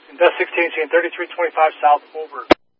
Invest 16, seeing 3325 south, over.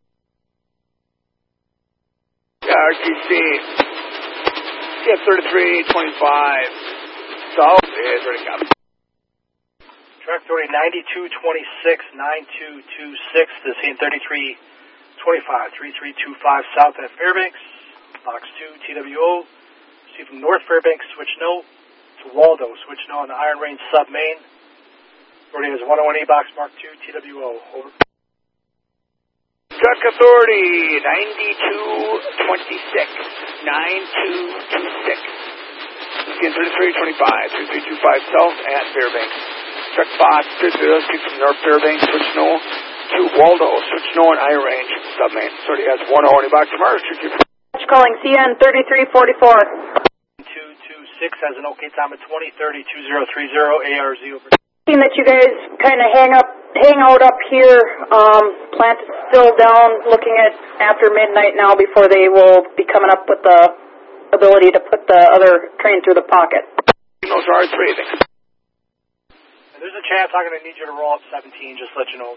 RTC, get 3325 south, is ready, copy. Track 30, 9226, 9226, to seeing 3325, 3325 south at Fairbanks. Box 2, TWO. See from North Fairbanks, switch no, to Waldo, switch no on the Iron Range sub main. Authority has 101A box mark 2, TWO, over. Truck Authority, 9226, 9226. Skin 3325, 3325 south at Fairbanks. Truck Box 30, speak from North Fairbanks, switch no to Waldo, switch no on Iron Range sub main. Authority has 101A box mark 2. Calling CN 3344. 226 has an OK time of 2030 2030 ARZ over. Seeing that you guys kind of hang out up here, plant is still down, looking at after midnight now before they will be coming up with the ability to put the other train through the pocket. Signals are breathing. There's a chance I'm going to need you to roll up 17, just let you know.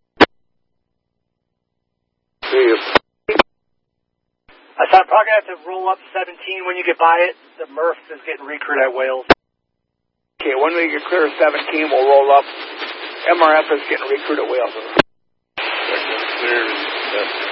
See you. I said I'm probably going to have to roll up 17 when you get by it. The Murph is getting recruit at Wales. Okay, when we get clear of 17, we'll roll up. MRF is getting recruit at Wales. Clear.